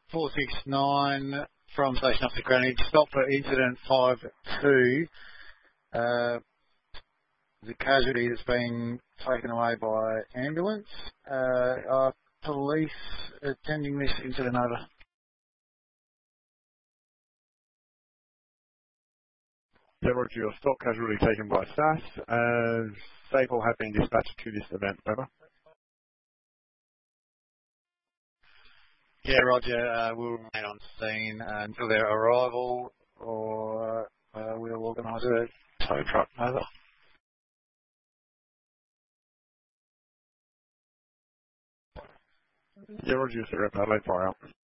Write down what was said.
469 from Station Officer Greenwich. Stop for incident 5-2. The casualty has been taken away by ambulance. Are police attending this incident? Over. Yeah, Roger, your stop casualty taken by SAS. Staple have been dispatched to this event. Over. Yeah, Roger. We'll remain on scene until their arrival, or we'll organise a tow truck. Over. Yeah, Roger, you're set rep. Adelaide, fire out.